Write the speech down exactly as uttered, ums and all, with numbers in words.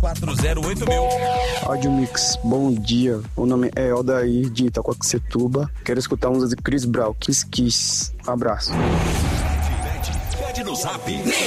quatro zero oito mil. Áudio Mix, bom dia. O nome é Aldair de Itacoaxetuba. Quero escutar música de Chris Brown, Kiss Kiss. Um abraço. Pede no zap.